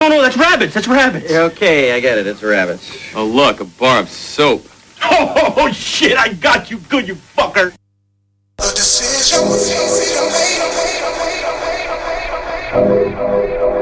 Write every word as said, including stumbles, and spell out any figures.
No, no, that's rabbits. That's rabbits. Okay, I get it. It's rabbits. Oh, look, a bar of soap. Oh, oh, shit, I got you good, you fucker. The decision was easy to make.